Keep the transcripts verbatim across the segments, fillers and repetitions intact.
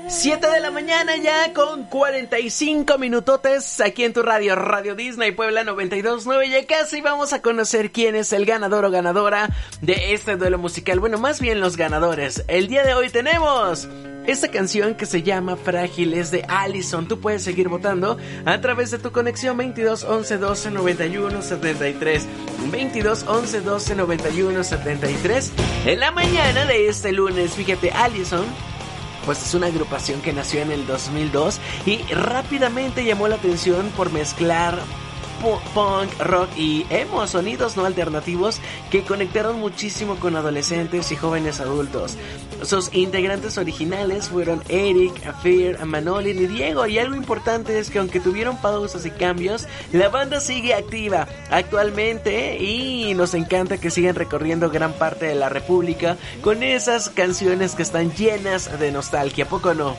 siete de la mañana ya con cuarenta y cinco minutotes aquí en tu radio, Radio Disney Puebla noventa y dos punto nueve. Ya casi vamos a conocer quién es el ganador o ganadora de este duelo musical. Bueno, más bien los ganadores. El día de hoy tenemos esta canción que se llama Frágiles de Allison. Tú puedes seguir votando a través de tu conexión veintidós once doce noventa y uno setenta y tres. veintidós once doce noventa y uno setenta y tres. En la mañana de este lunes, fíjate, Allison pues es una agrupación que nació en el dos mil dos y rápidamente llamó la atención por mezclar punk, rock y emo, sonidos no alternativos que conectaron muchísimo con adolescentes y jóvenes adultos. Sus integrantes originales fueron Eric, Fear, Manolin y Diego, y algo importante es que aunque tuvieron pausas y cambios, la banda sigue activa actualmente y nos encanta que sigan recorriendo gran parte de la república con esas canciones que están llenas de nostalgia, ¿a poco no?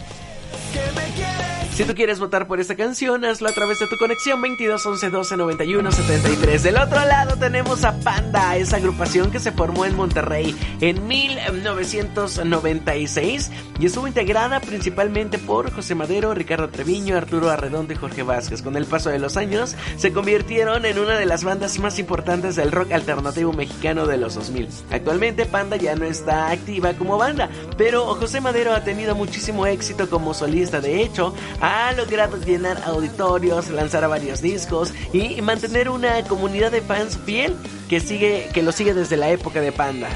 Si tú quieres votar por esta canción, hazlo a través de tu conexión veintidós once doce noventa y uno setenta y tres. Del otro lado tenemos a Panda, esa agrupación que se formó en Monterrey en mil novecientos noventa y seis y estuvo integrada principalmente por José Madero, Ricardo Treviño, Arturo Arredondo y Jorge Vázquez. Con el paso de los años se convirtieron en una de las bandas más importantes del rock alternativo mexicano de los dos mil. Actualmente Panda ya no está activa como banda, pero José Madero ha tenido muchísimo éxito como solista. De hecho, ha logrado llenar auditorios, lanzar varios discos y mantener una comunidad de fans fiel que sigue, que lo sigue desde la época de Panda.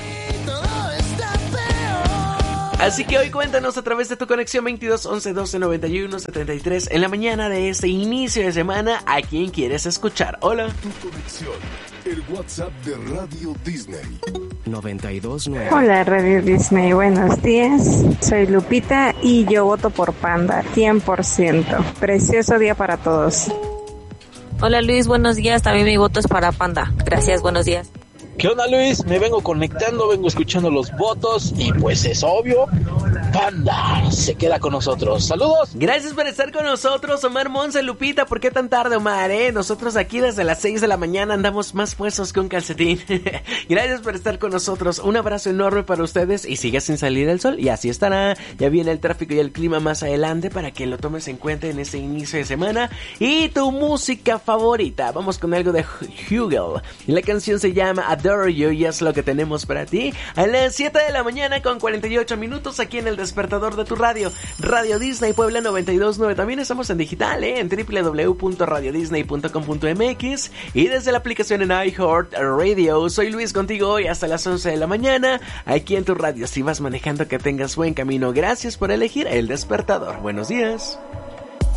Así que hoy cuéntanos a través de tu conexión veintidós once doce noventa y uno setenta y tres en la mañana de este inicio de semana a quién quieres escuchar. Hola. Tu conexión, el WhatsApp de Radio Disney. noventa y dos punto nueve. Hola Radio Disney, buenos días. Soy Lupita y yo voto por Panda, cien por ciento. Precioso día para todos. Hola Luis, buenos días. También mi voto es para Panda. Gracias, buenos días. ¿Qué onda Luis? Me vengo conectando, vengo escuchando los votos y pues es obvio, Panda se queda con nosotros. ¡Saludos! Gracias por estar con nosotros, Omar Monse, Lupita. ¿Por qué tan tarde, Omar? Eh? Nosotros aquí desde las seis de la mañana andamos más puestos que un calcetín. Gracias por estar con nosotros. Un abrazo enorme para ustedes y sigue sin salir el sol. Y así estará. Ya viene el tráfico y el clima más adelante para que lo tomes en cuenta en este inicio de semana. Y tu música favorita. Vamos con algo de Hugel. Y la canción se llama Adore You y es lo que tenemos para ti a las siete de la mañana con cuarenta y ocho minutos aquí en el despertador de tu radio, Radio Disney Puebla noventa y dos punto nueve. También estamos en digital, ¿eh? en doble u doble u doble u punto radio disney punto com punto m x y desde la aplicación en iHeart Radio. Soy Luis contigo hoy hasta las once de la mañana aquí en tu radio. Si vas manejando, que tengas buen camino. Gracias por elegir el despertador. Buenos días.